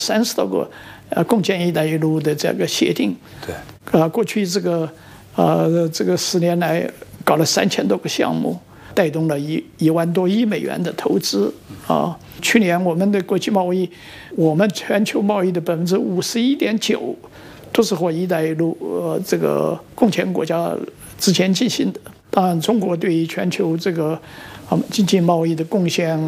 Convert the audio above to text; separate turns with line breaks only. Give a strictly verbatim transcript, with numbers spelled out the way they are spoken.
三十多个呃共建“一带一路”的这个协定。
对，
呃，过去这个呃这个十年来搞了三千多个项目，带动了一一万多亿美元的投资啊。去年我们的国际贸易，我们全球贸易的百分之五十一点九都是和“一带一路”呃这个共建国家之间进行的。当然，中国对于全球这个啊经济贸易的贡献